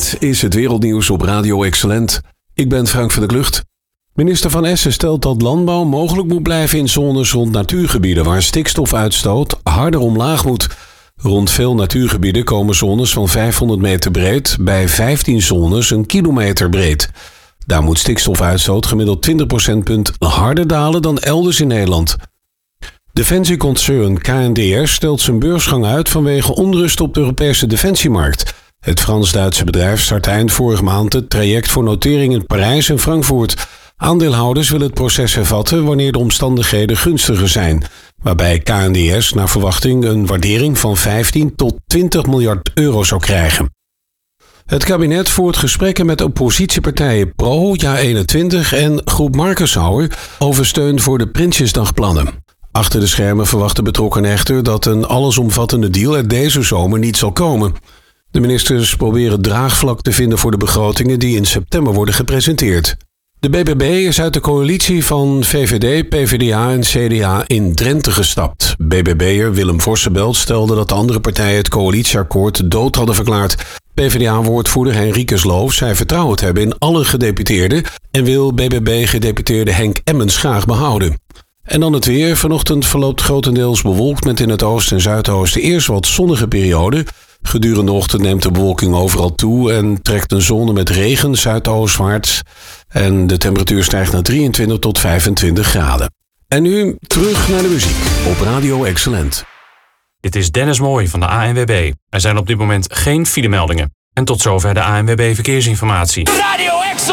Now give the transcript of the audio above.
Dit is het wereldnieuws op Radio Excellent. Ik ben Frank van der Klucht. Minister Van Essen stelt dat landbouw mogelijk moet blijven in zones rond natuurgebieden waar stikstofuitstoot harder omlaag moet. Rond veel natuurgebieden komen zones van 500 meter breed, bij 15 zones een kilometer breed. Daar moet stikstofuitstoot gemiddeld 20 procentpunt harder dalen dan elders in Nederland. Defensieconcern KNDR stelt zijn beursgang uit vanwege onrust op de Europese defensiemarkt. Het Frans-Duitse bedrijf startte eind vorige maand het traject voor notering in Parijs en Frankfurt. Aandeelhouders willen het proces hervatten wanneer de omstandigheden gunstiger zijn, waarbij KNDS naar verwachting een waardering van 15 tot 20 miljard euro zou krijgen. Het kabinet voert gesprekken met oppositiepartijen Pro, JA21 en Groep Markensauer over steun voor de Prinsjesdagplannen. Achter de schermen verwachten betrokkenen echter dat een allesomvattende deal er deze zomer niet zal komen. De ministers proberen draagvlak te vinden voor de begrotingen die in september worden gepresenteerd. De BBB is uit de coalitie van VVD, PvdA en CDA in Drenthe gestapt. BBB'er Willem Vossenbelt stelde dat de andere partijen het coalitieakkoord dood hadden verklaard. PvdA-woordvoerder Henricus Loof zei vertrouwen te hebben in alle gedeputeerden en wil BBB-gedeputeerde Henk Emmens graag behouden. En dan het weer. Vanochtend verloopt grotendeels bewolkt met in het oosten en zuidoosten eerst wat zonnige periode. Gedurende de ochtend neemt de bewolking overal toe en trekt een zone met regen zuidoostwaarts. En de temperatuur stijgt naar 23 tot 25 graden. En nu terug naar de muziek op Radio Excellent. Dit is Dennis Mooij van de ANWB. Er zijn op dit moment geen filemeldingen. En tot zover de ANWB Verkeersinformatie.